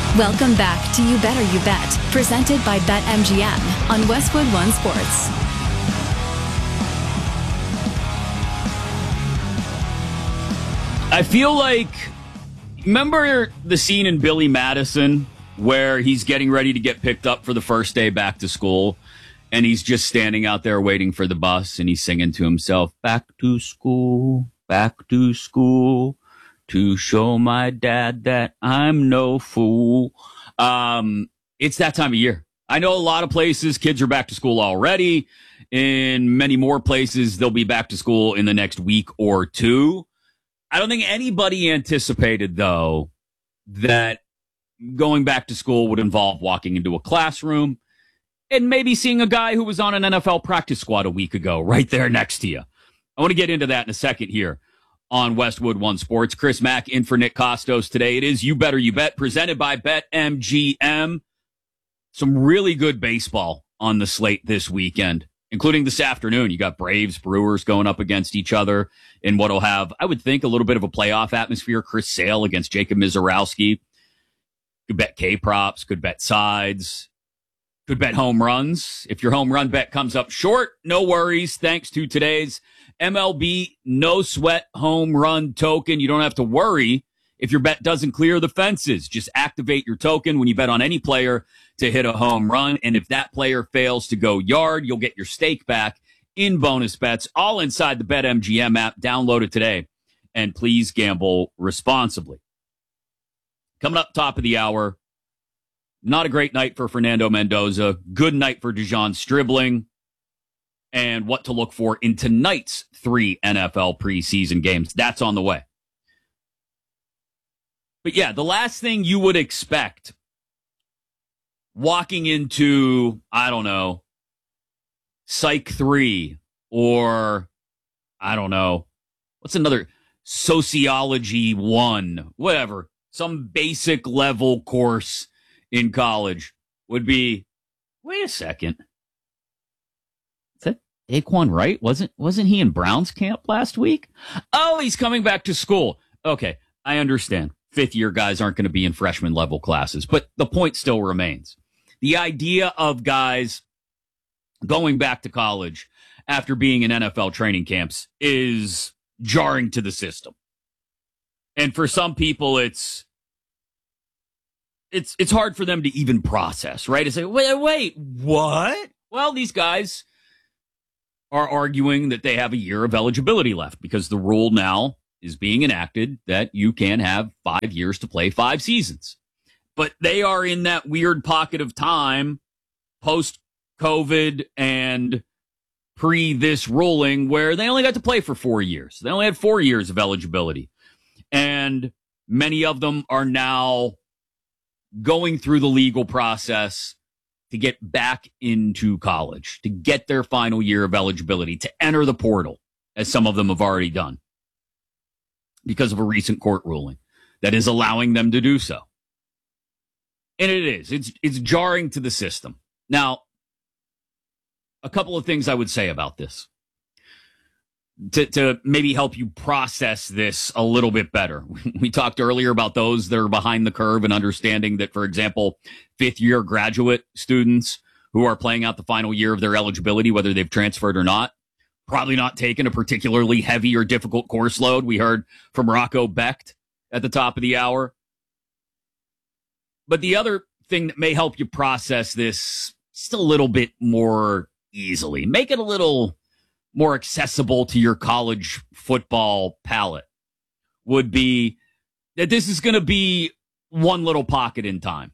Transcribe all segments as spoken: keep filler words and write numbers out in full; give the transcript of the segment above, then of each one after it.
Welcome back to You Better You Bet, presented by BetMGM on Westwood One Sports. I feel like, remember the scene in Billy Madison where he's getting ready to get picked up for the first day back to school, and he's just standing out there waiting for the bus, and he's singing to himself, back to school, back to school, to show my dad that I'm no fool. Um, it's that time of year. I know a lot of places, kids are back to school already. In many more places, they'll be back to school in the next week or two. I don't think anybody anticipated, though, that going back to school would involve walking into a classroom and maybe seeing a guy who was on an N F L practice squad a week ago right there next to you. I want to get into that in a second here on Westwood One Sports. Chris Mack in for Nick Costos today. It is You Better You Bet, presented by BetMGM. Some really good baseball on the slate this weekend, including this afternoon. You got Braves, Brewers going up against each other in what will have, I would think, a little bit of a playoff atmosphere. Chris Sale against Jacob Mizorowski. Could bet K-props, could bet sides, could bet home runs. If your home run bet comes up short, no worries. Thanks to today's M L B no sweat home run token. You don't have to worry if your bet doesn't clear the fences. Just activate your token when you bet on any player to hit a home run. And if that player fails to go yard, you'll get your stake back in bonus bets, all inside the BetMGM app. Download it today, and please gamble responsibly. Coming up top of the hour, not a great night for Fernando Mendoza. Good night for Dejon Stribling. And what to look for in tonight's three N F L preseason games. That's on the way. But yeah, the last thing you would expect walking into, I don't know, Psych three, or I don't know, what's another, Sociology one, whatever, some basic level course in college would be, wait a second. Is that Daquan Wright? Wasn't, wasn't he in Brown's camp last week? Oh, he's coming back to school. Okay, I understand. Fifth year guys aren't going to be in freshman level classes, but the point still remains. The idea of guys going back to college after being in N F L training camps is jarring to the system. And for some people, it's, it's, it's hard for them to even process, right? To say, wait, wait, what? Well, these guys are arguing that they have a year of eligibility left because the rule now is being enacted that you can have five years to play five seasons. But they are in that weird pocket of time post-COVID and pre this ruling where they only got to play for four years. They only had four years of eligibility. And many of them are now going through the legal process to get back into college, to get their final year of eligibility, to enter the portal, as some of them have already done, because of a recent court ruling that is allowing them to do so. And it is. It's it's jarring to the system. Now, a couple of things I would say about this to, to maybe help you process this a little bit better. We talked earlier about those that are behind the curve and understanding that, for example, fifth-year graduate students who are playing out the final year of their eligibility, whether they've transferred or not, probably not taken a particularly heavy or difficult course load. We heard from Rocco Becht at the top of the hour. But the other thing that may help you process this just a little bit more easily, make it a little more accessible to your college football palate, would be that this is going to be one little pocket in time.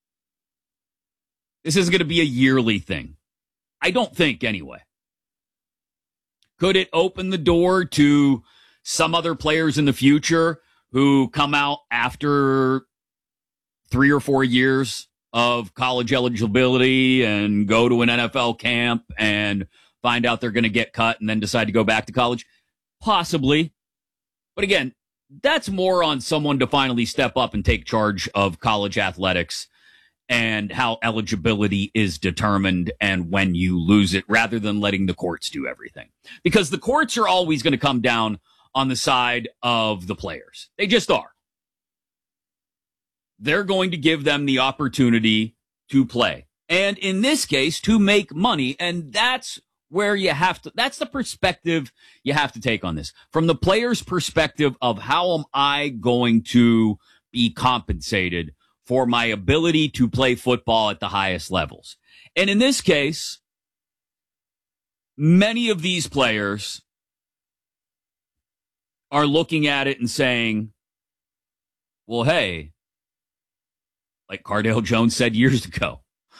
This is going to be a yearly thing. I don't think, anyway. Could it open the door to some other players in the future who come out after three or four years of college eligibility and go to an N F L camp and find out they're going to get cut and then decide to go back to college? Possibly. But again, that's more on someone to finally step up and take charge of college athletics and how eligibility is determined and when you lose it, rather than letting the courts do everything. Because the courts are always going to come down on the side of the players. They just are. they're going to give them the opportunity to play. And in this case, to make money. And that's where you have to, that's the perspective you have to take on this. From the player's perspective of how am I going to be compensated for my ability to play football at the highest levels. And in this case, many of these players are looking at it and saying, well, hey, like Cardale Jones said years ago,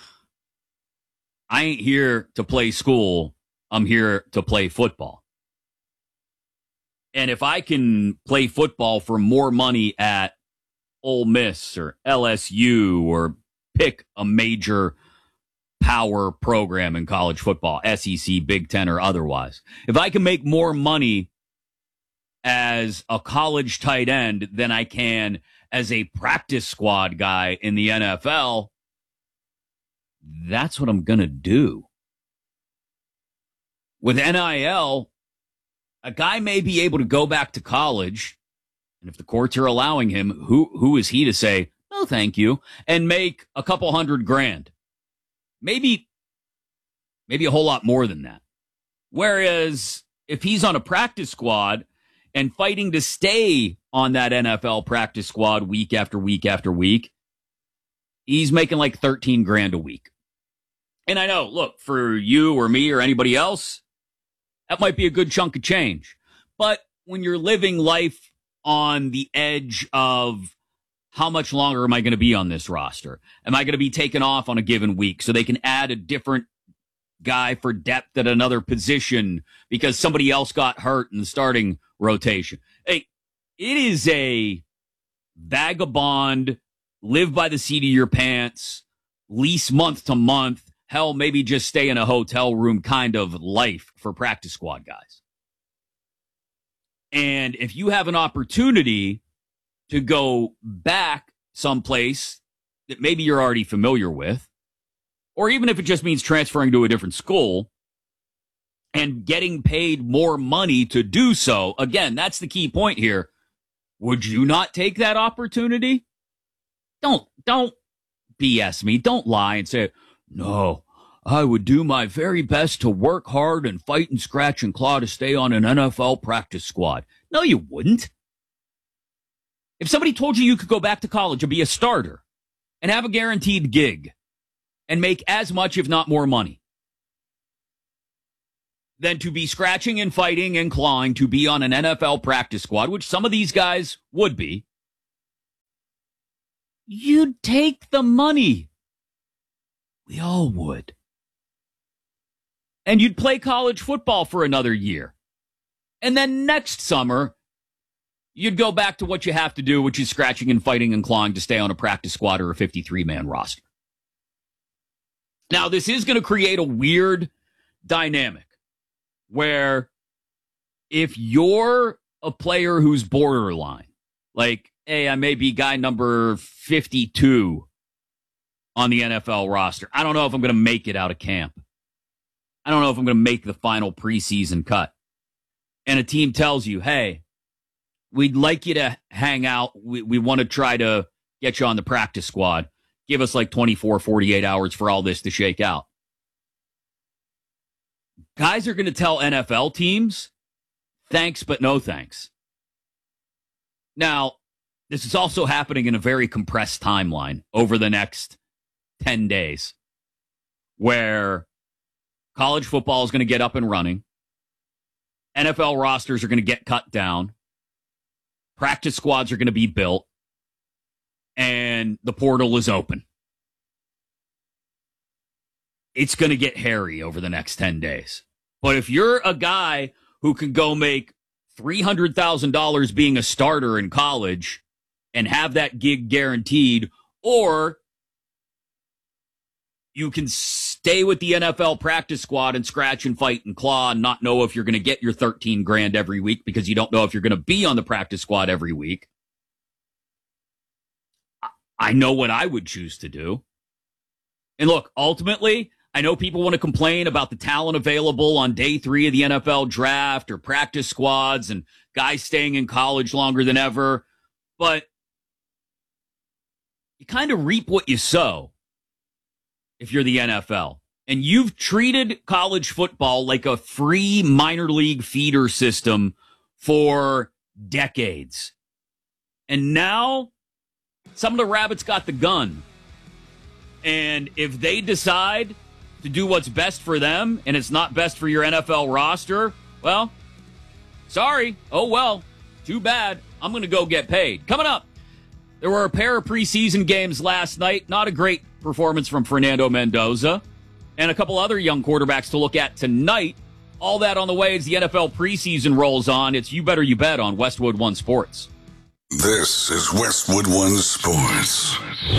I ain't here to play school. I'm here to play football. And if I can play football for more money at Ole Miss or L S U or pick a major power program in college football, S E C, Big Ten, or otherwise, if I can make more money as a college tight end than I can as a practice squad guy in the N F L, that's what I'm going to do. With N I L, a guy may be able to go back to college, and if the courts are allowing him, who who is he to say, no, thank you, and make a couple hundred grand? Maybe, maybe a whole lot more than that. Whereas if he's on a practice squad and fighting to stay on that N F L practice squad week after week after week, he's making like thirteen grand a week. And I know, look, for you or me or anybody else, that might be a good chunk of change. But when you're living life on the edge of how much longer am I going to be on this roster? Am I going to be taken off on a given week so they can add a different guy for depth at another position because somebody else got hurt in the starting rotation? Hey, it is a vagabond, live by the seat of your pants, lease month to month, hell, maybe just stay in a hotel room kind of life for practice squad guys. And if you have an opportunity to go back someplace that maybe you're already familiar with, or even if it just means transferring to a different school and getting paid more money to do so, again, that's the key point here. Would you not take that opportunity? Don't, don't B S me. Don't lie and say, no, I would do my very best to work hard and fight and scratch and claw to stay on an N F L practice squad. No, you wouldn't. If somebody told you you could go back to college and be a starter and have a guaranteed gig and make as much, if not more money, than to be scratching and fighting and clawing to be on an N F L practice squad, which some of these guys would be, you'd take the money. We all would. And you'd play college football for another year. And then next summer, you'd go back to what you have to do, which is scratching and fighting and clawing to stay on a practice squad or a fifty-three man roster. Now, this is going to create a weird dynamic where if you're a player who's borderline, like, hey, I may be guy number fifty-two on the N F L roster. I don't know if I'm going to make it out of camp. I don't know if I'm going to make the final preseason cut. And a team tells you, hey, we'd like you to hang out. We, we want to try to get you on the practice squad. Give us like twenty-four, forty-eight hours for all this to shake out. Guys are going to tell N F L teams, thanks, but no thanks. Now, this is also happening in a very compressed timeline over the next ten days, where college football is going to get up and running. N F L rosters are going to get cut down. Practice squads are going to be built. And the portal is open. It's going to get hairy over the next ten days. But if you're a guy who can go make three hundred thousand dollars being a starter in college and have that gig guaranteed, or you can stay with the N F L practice squad and scratch and fight and claw and not know if you're going to get your thirteen grand every week because you don't know if you're going to be on the practice squad every week. I know what I would choose to do. And look, ultimately, I know people want to complain about the talent available on day three of the N F L draft or practice squads and guys staying in college longer than ever. But kind of reap what you sow if you're the N F L. And you've treated college football like a free minor league feeder system for decades. And now some of the rabbits got the gun. And if they decide to do what's best for them and it's not best for your N F L roster, well, sorry. Oh, well, too bad. I'm going to go get paid. Coming up, there were a pair of preseason games last night. Not a great performance from Fernando Mendoza. And a couple other young quarterbacks to look at tonight. All that on the way as the N F L preseason rolls on. It's You Better You Bet on Westwood One Sports. This is Westwood One Sports.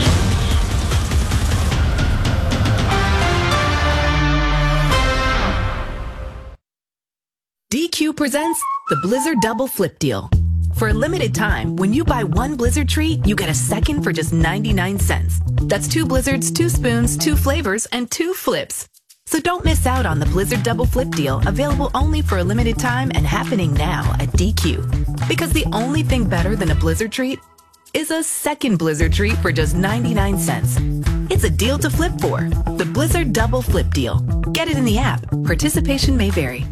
D Q presents the Blizzard Double Flip Deal. For a limited time, when you buy one Blizzard treat, you get a second for just ninety-nine cents. That's two Blizzards, two spoons, two flavors, and two flips. So don't miss out on the Blizzard Double Flip Deal, available only for a limited time and happening now at D Q. Because the only thing better than a Blizzard treat is a second Blizzard treat for just ninety-nine cents. It's a deal to flip for. The Blizzard Double Flip Deal. Get it in the app. Participation may vary.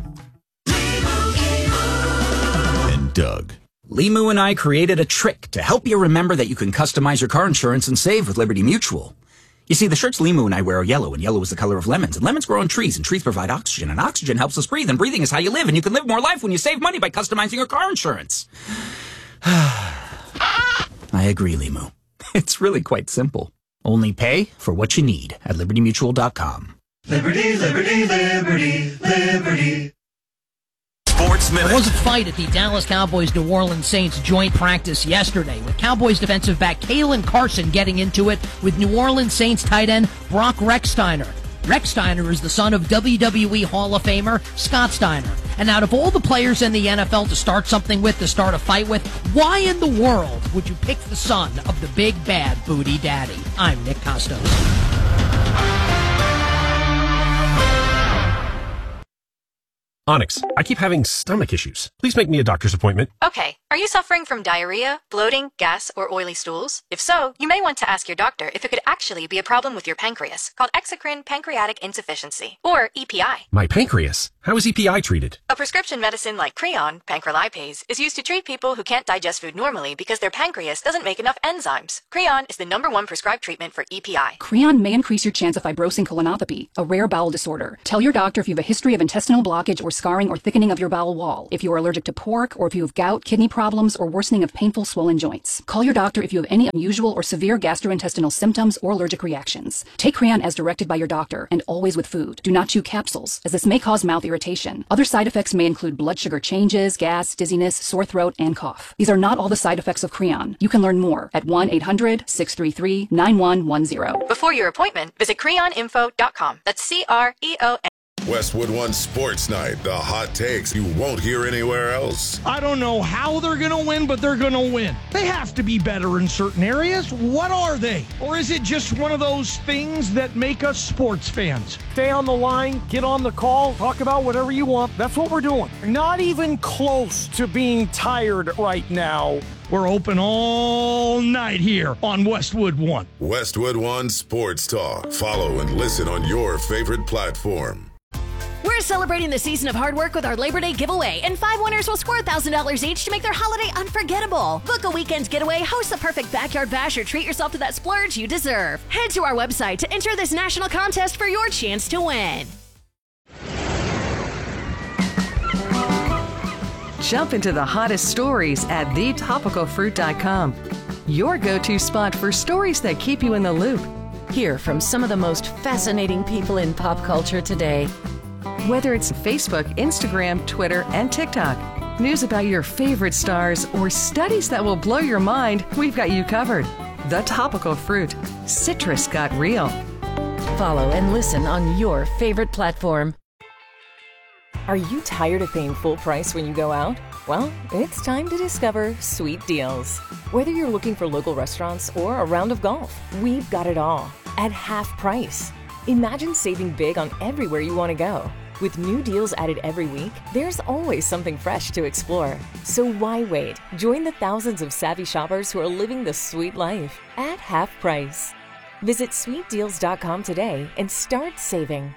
And Doug. Limu and I created a trick to help you remember that you can customize your car insurance and save with Liberty Mutual. You see, the shirts Limu and I wear are yellow, and yellow is the color of lemons, and lemons grow on trees, and trees provide oxygen, and oxygen helps us breathe, and breathing is how you live, and you can live more life when you save money by customizing your car insurance. I agree, Limu. It's really quite simple. Only pay for what you need at liberty mutual dot com. Liberty, liberty, liberty, liberty. Sports Minute. There was a fight at the Dallas Cowboys-New Orleans Saints joint practice yesterday, with Cowboys defensive back Kalen Carson getting into it with New Orleans Saints tight end Brock Rechsteiner. Rechsteiner is the son of W W E Hall of Famer Scott Steiner. And out of all the players in the N F L to start something with, to start a fight with, why in the world would you pick the son of the big bad booty daddy? I'm Nick Costos. Onyx, I keep having stomach issues. Please make me a doctor's appointment. Okay. Are you suffering from diarrhea, bloating, gas, or oily stools? If so, you may want to ask your doctor if it could actually be a problem with your pancreas, called exocrine pancreatic insufficiency, or E P I. My pancreas? How is E P I treated? A prescription medicine like Creon, pancrelipase, is used to treat people who can't digest food normally because their pancreas doesn't make enough enzymes. Creon is the number one prescribed treatment for E P I. Creon may increase your chance of fibrosing colonopathy, a rare bowel disorder. Tell your doctor if you have a history of intestinal blockage or scarring or thickening of your bowel wall, if you are allergic to pork, or if you have gout, kidney problems, or worsening of painful swollen joints. Call your doctor if you have any unusual or severe gastrointestinal symptoms or allergic reactions. Take Creon as directed by your doctor, and always with food. Do not chew capsules, as this may cause mouth irritation. Other side effects may include blood sugar changes, gas, dizziness, sore throat, and cough. These are not all the side effects of Creon. You can learn more at one eight hundred, six three three, nine one one zero. Before your appointment, visit creon info dot com. That's C R E O N. Westwood One Sports Night. The hot takes you won't hear anywhere else. I don't know how they're going to win, but they're going to win. They have to be better in certain areas. What are they? Or is it just one of those things that make us sports fans? Stay on the line, get on the call, talk about whatever you want. That's what we're doing. Not even close to being tired right now. We're open all night here on Westwood One. Westwood One Sports Talk. Follow and listen on your favorite platform. We're celebrating the season of hard work with our Labor Day giveaway, and five winners will score one thousand dollars each to make their holiday unforgettable. Book a weekend getaway, host the perfect backyard bash, or treat yourself to that splurge you deserve. Head to our website to enter this national contest for your chance to win. Jump into the hottest stories at the topical fruit dot com. Your go-to spot for stories that keep you in the loop. Hear from some of the most fascinating people in pop culture today. Whether it's Facebook, Instagram, Twitter, and TikTok, news about your favorite stars, or studies that will blow your mind, we've got you covered. The Topical Fruit. Citrus got real. Follow and listen on your favorite platform. Are you tired of paying full price when you go out? Well, it's time to discover Sweet Deals. Whether you're looking for local restaurants or a round of golf, we've got it all at half price. Imagine saving big on everywhere you want to go. With new deals added every week, there's always something fresh to explore. So why wait? Join the thousands of savvy shoppers who are living the sweet life at half price. Visit sweet deals dot com today and start saving.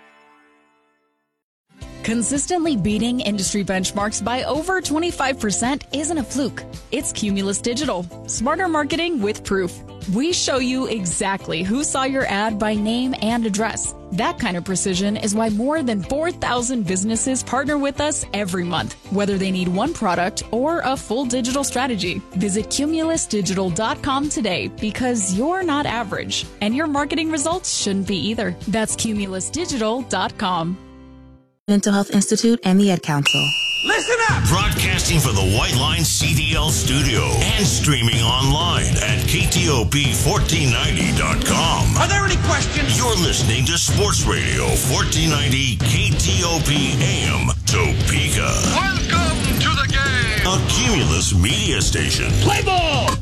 Consistently beating industry benchmarks by over twenty-five percent isn't a fluke. It's Cumulus Digital. Smarter marketing with proof. We show you exactly who saw your ad by name and address. That kind of precision is why more than four thousand businesses partner with us every month, whether they need one product or a full digital strategy. Visit cumulus digital dot com today because you're not average, and your marketing results shouldn't be either. That's cumulus digital dot com. Mental Health Institute and the Ed Council. Listen up! Broadcasting from the White Line C D L studio and streaming online at K T O P fourteen ninety dot com. Are there any questions? You're listening to Sports Radio fourteen ninety K T O P A M Topeka. Welcome to the game! A Cumulus media station. Play ball!